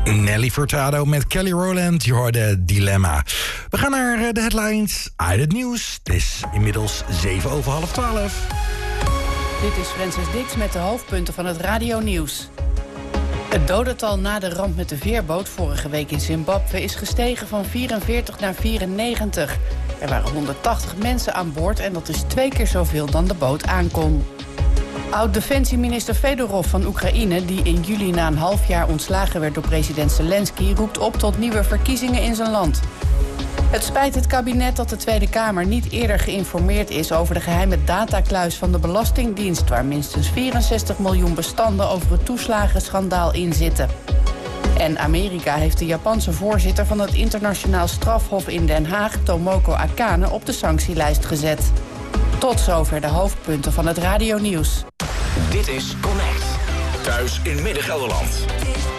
Nelly Furtado met Kelly Rowland, je hoorde Dilemma. We gaan naar de headlines uit het nieuws. Het is inmiddels 11:07. Dit is Francis Dix met de hoofdpunten van het radionieuws. Het dodental na de ramp met de veerboot vorige week in Zimbabwe is gestegen van 44 naar 94. Er waren 180 mensen aan boord en dat is 2 keer zoveel dan de boot aankon. Oud-defensieminister Fedorov van Oekraïne, die in juli na een half jaar ontslagen werd door president Zelensky, roept op tot nieuwe verkiezingen in zijn land. Het spijt het kabinet dat de Tweede Kamer niet eerder geïnformeerd is over de geheime datakluis van de Belastingdienst, waar minstens 64 miljoen bestanden over het toeslagenschandaal in zitten. En Amerika heeft de Japanse voorzitter van het internationaal strafhof in Den Haag, Tomoko Akane, op de sanctielijst gezet. Tot zover de hoofdpunten van het radionieuws. Dit is Connect. Thuis in Midden-Gelderland.